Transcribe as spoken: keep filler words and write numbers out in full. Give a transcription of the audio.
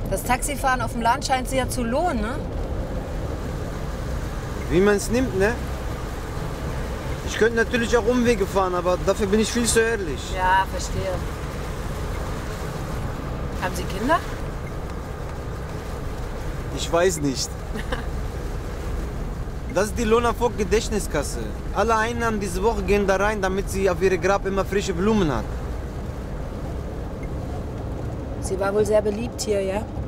Das Taxifahren auf dem Land scheint sich ja zu lohnen, ne? Wie man es nimmt, ne? Ich könnte natürlich auch Umwege fahren, aber dafür bin ich viel zu ehrlich. Ja, verstehe. Haben Sie Kinder? Ich weiß nicht. Das ist die Lona Vogt Gedächtniskasse. Alle Einnahmen diese Woche gehen da rein, damit sie auf ihre Grab immer frische Blumen hat. Sie war wohl sehr beliebt hier, ja?